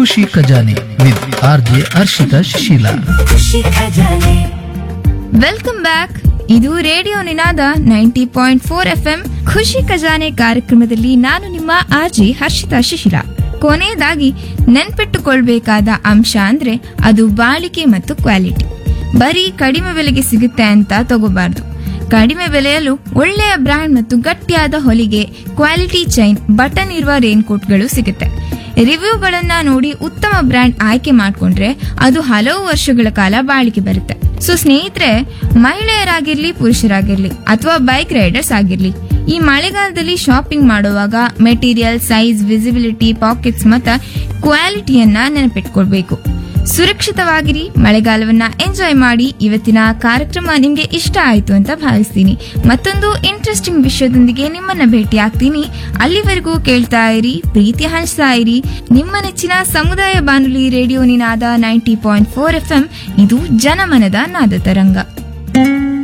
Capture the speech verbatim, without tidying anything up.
ಖುಷಿ ಖಜಾನೆ with R J Harshita Shishila. Welcome back. ಇದು ರೇಡಿಯೋ ನಿನಾದ ninety point four F M ಖುಷಿ ಖಜಾನೆ ಕಾರ್ಯಕ್ರಮದಲ್ಲಿ ನಾನು ನಿಮ್ಮ ಆರ್ಜಿ ಹರ್ಷಿತಾ ಶಿಶಿಲ. ಕೊನೆಯದಾಗಿ ನೆನ್ಪಿಟ್ಟುಕೊಳ್ಬೇಕಾದ ಅಂಶ ಅಂದ್ರೆ ಅದು ಬಾಳಿಕೆ ಮತ್ತು ಕ್ವಾಲಿಟಿ. ಬರೀ ಕಡಿಮೆ ಬೆಲೆಗೆ ಸಿಗುತ್ತೆ ಅಂತ ತಗೋಬಾರ್ದು. ಕಡಿಮೆ ಬೆಲೆಯಲ್ಲೂ ಒಳ್ಳೆಯ ಬ್ರ್ಯಾಂಡ್ ಮತ್ತು ಗಟ್ಟಿಯಾದ ಹೊಲಿಗೆ, ಕ್ವಾಲಿಟಿ ಚೈನ್, ಬಟನ್ ಇರುವ ರೇನ್ ಕೋಟ್ಗಳು ಸಿಗುತ್ತೆ. ರಿವ್ಯೂಗಳನ್ನ ನೋಡಿ ಉತ್ತಮ ಬ್ರ್ಯಾಂಡ್ ಆಯ್ಕೆ ಮಾಡ್ಕೊಂಡ್ರೆ ಅದು ಹಲವು ವರ್ಷಗಳ ಕಾಲ ಬಾಳಿಕೆ ಬರುತ್ತೆ. ಸೊ ಸ್ನೇಹಿತರೆ, ಮಹಿಳೆಯರಾಗಿರ್ಲಿ ಪುರುಷರಾಗಿರ್ಲಿ ಅಥವಾ ಬೈಕ್ ರೈಡರ್ಸ್ ಆಗಿರ್ಲಿ, ಈ ಮಳೆಗಾಲದಲ್ಲಿ ಶಾಪಿಂಗ್ ಮಾಡುವಾಗ ಮೆಟೀರಿಯಲ್, ಸೈಜ್, ವಿಸಿಬಿಲಿಟಿ, ಪಾಕೆಟ್ಸ್ ಮತ್ತು ಕ್ವಾಲಿಟಿಯನ್ನ ನೆನಪಿಟ್ಕೊಳ್ಬೇಕು. ಸುರಕ್ಷಿತವಾಗಿರಿ, ಮಳೆಗಾಲವನ್ನ ಎಂಜಾಯ್ ಮಾಡಿ. ಇವತ್ತಿನ ಕಾರ್ಯಕ್ರಮ ನಿಮ್ಗೆ ಇಷ್ಟ ಆಯ್ತು ಅಂತ ಭಾವಿಸ್ತೀನಿ. ಮತ್ತೊಂದು ಇಂಟ್ರೆಸ್ಟಿಂಗ್ ವಿಷಯದೊಂದಿಗೆ ನಿಮ್ಮನ್ನ ಭೇಟಿ ಆಗ್ತೀನಿ. ಅಲ್ಲಿವರೆಗೂ ಕೇಳ್ತಾ ಇರಿ, ಪ್ರೀತಿ ಹಂಚ್ತಾ ಇರಿ. ನಿಮ್ಮ ನೆಚ್ಚಿನ ಸಮುದಾಯ ಬಾನುಲಿ ರೇಡಿಯೋ ನಿನಾದ ninety point four F M. ಇದು ಜನಮನದ ನಾದ ತರಂಗ.